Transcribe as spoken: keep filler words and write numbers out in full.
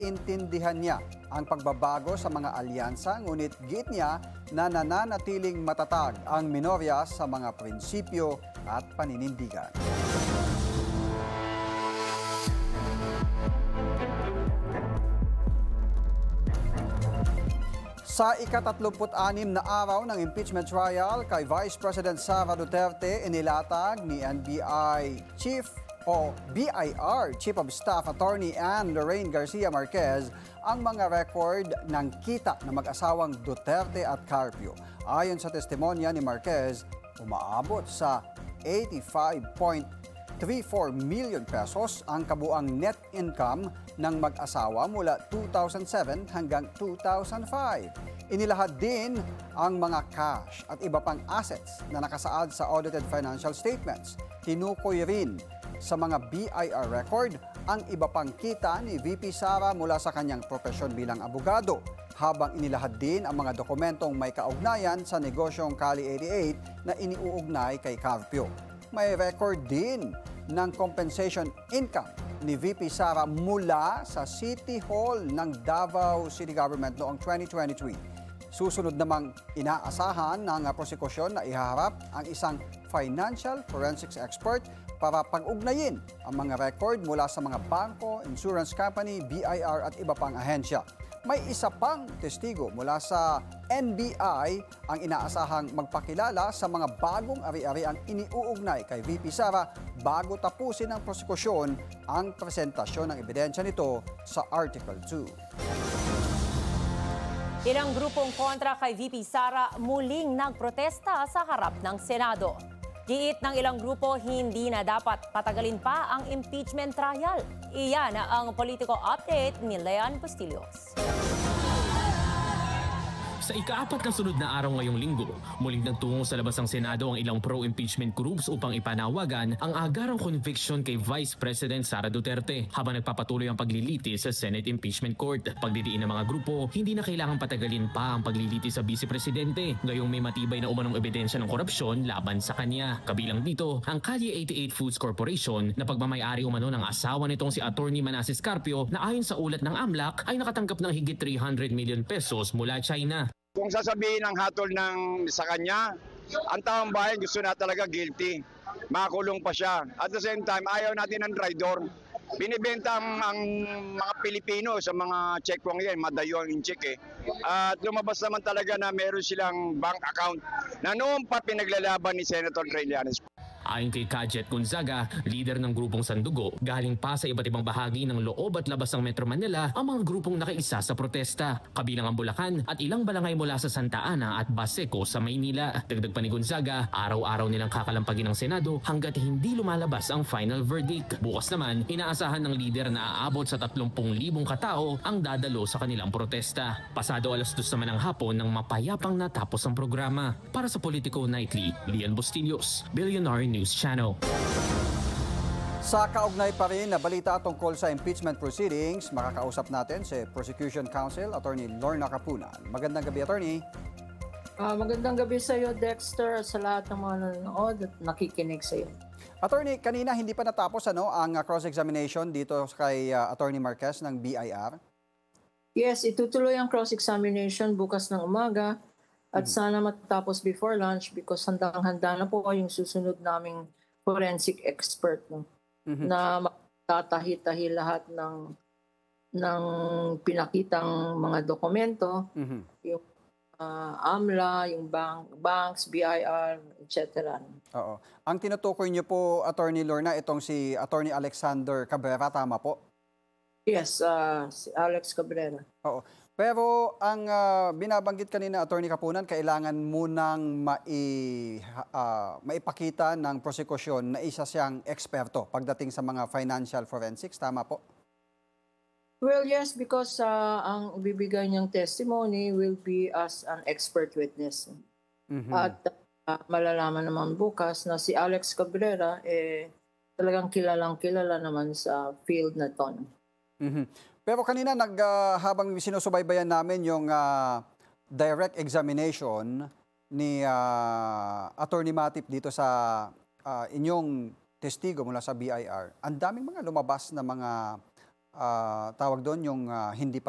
intindihan niya ang pagbabago sa mga alyansa, ngunit giit niya na nananatiling matatag ang minorya sa mga prinsipyo at paninindigan. Sa ikatatlumput-anim na araw ng impeachment trial kay Vice President Sara Duterte, inilatag ni N B I Chief o B I R Chief of Staff Attorney Ann Lorraine Garcia Marquez ang mga record ng kita ng mag-asawang Duterte at Carpio. Ayon sa testimonya ni Marquez, umaabot sa eighty-five point three four million pesos ang kabuang net income ng mag-asawa mula two thousand seven hanggang two thousand five. Inilahad din ang mga cash at iba pang assets na nakasaad sa audited financial statements. Tinukoy rin sa mga B I R record ang iba pang kita ni V P Sara mula sa kanyang propesyon bilang abogado, habang inilahad din ang mga dokumentong may kaugnayan sa negosyong Cali eighty-eight na iniuugnay kay Carpio. May record din ng compensation income ni V P Sara mula sa City Hall ng Davao City Government noong twenty twenty-three. Susunod namang inaasahan ng prosekusyon na ihaharap ang isang financial forensics expert para pag-ugnayin ang mga record mula sa mga bangko, insurance company, B I R at iba pang ahensya. May isa pang testigo mula sa N B I ang inaasahang magpakilala sa mga bagong ari-ari ang iniuugnay kay V P Sara bago tapusin ng prosekusyon ang presentasyon ng ebidensya nito sa Article two. Ilang grupong kontra kay V P Sara muling nagprotesta sa harap ng Senado. Giit ng ilang grupo, hindi na dapat patagalin pa ang impeachment trial. Iyan ang politiko update ni Leon Bustillos. Sa ikaapat na sunod na araw ngayong linggo, muling nagtungo sa labas ng Senado ang ilang pro-impeachment groups upang ipanawagan ang agarang conviction kay Vice President Sara Duterte habang nagpapatuloy ang paglilitis sa Senate Impeachment Court. Pagdidiin ng mga grupo, hindi na kailangang patagalin pa ang paglilitis sa Vice Presidente, gayong may matibay na umanong ebidensya ng korupsyon laban sa kanya. Kabilang dito, ang Cali eighty-eight Foods Corporation na pagmamayari umano ng asawa nitong si Attorney Manasseh Carpio na ayon sa ulat ng AMLAC ay nakatanggap ng higit three hundred million pesos mula China. Kung sasabihin ng hatol ng sa kanya, ang taong bayan gusto na talaga guilty. Makulong pa siya. At the same time, ayaw natin ng traidor. Binibenta ang, ang mga Pilipino sa mga checkpoint yan, madayo ang check eh. At lumabas naman talaga na meron silang bank account na noon pa pinaglalaban ni Senator Trillanes. Ayon kay Kajet Gonzaga, leader ng grupong Sandugo, galing pa sa iba't ibang bahagi ng loob at labas ng Metro Manila ang mga grupong nakaisa sa protesta, kabilang ang Bulacan at ilang balangay mula sa Santa Ana at Baseco sa Maynila. Dagdag pa ni Gonzaga, araw-araw nilang kakalampagin ng Senado hanggat hindi lumalabas ang final verdict. Bukas naman, inaasahan ng leader na aabot sa tatlumpu libong katao ang dadalo sa kanilang protesta. Pasado alas dos naman ng hapon nang mapayapang natapos ang programa. Para sa Politico Nightly, Leon Bustillos, Billionaire News Channel. Sa kaugnay pa rin na balita tungkol sa impeachment proceedings, makakausap natin si Prosecution Counsel, Attorney Lorna Capunan. Magandang gabi, Attorney. Uh, magandang gabi sa iyo, Dexter, at sa lahat ng mga nanonood at nakikinig sa iyo. Attorney, kanina hindi pa natapos ano, ang uh, cross-examination dito kay uh, Attorney Marquez ng B I R? Yes, itutuloy ang cross-examination bukas ng umaga at mm-hmm. sana matapos before lunch because handang-handa na po yung susunod naming forensic expert no, mm-hmm. na matatahi-tahi lahat ng ng pinakitang mga dokumento, mm-hmm. yung uh, AMLA, yung bank, banks, B I R, et cetera. Oo. Ang tinutukoy niyo po, Attorney Lorna, itong si Attorney Alexander Cabrera, tama po? Yes, uh, si Alex Cabrera. Oo. Pero ang uh, binabanggit kanina, Attorney Capunan, kailangan munang mai, uh, maipakita ng prosekusyon na isa siyang eksperto pagdating sa mga financial forensics. Tama po? Well, yes, because uh, ang ibibigay niyang testimony will be as an expert witness. Mm-hmm. At uh, malalaman naman bukas na si Alex Cabrera eh, talagang kilalang kilala naman sa field na to. Mm-hmm. Pero kanina, nag, uh, habang sinusubaybayan namin yung uh, direct examination ni uh, Attorney Matip dito sa uh, inyong testigo mula sa B I R, ang daming mga lumabas na mga ah, tawag doon, yung ah, hindi pa